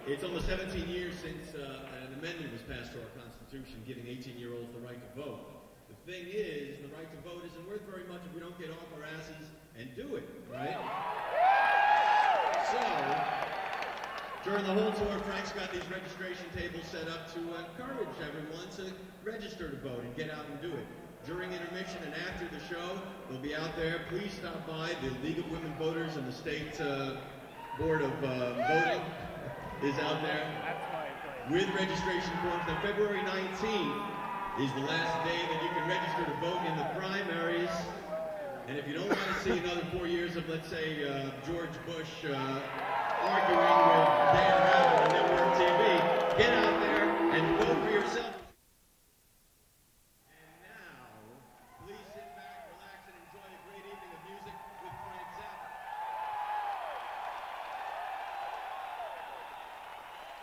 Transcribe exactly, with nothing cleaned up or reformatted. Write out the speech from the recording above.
It's almost seventeen years since uh, an amendment was passed to our Constitution giving eighteen-year-olds the right to vote. The thing is, the right to vote isn't worth very much if we don't get off our asses and do it, right? So, during the whole tour, Frank's got these registration tables set up to encourage everyone to register to vote and get out and do it. During intermission and after the show, they'll be out there. Please stop by. The League of Women Voters and the State uh, Board of uh, Voting is out there with registration forms. Now, February nineteenth is the last day that you can register to vote in the primaries. And if you don't want to see another four years of, let's say, uh, George Bush uh, arguing with Dan Rather on network T V, get out there and vote for yourself.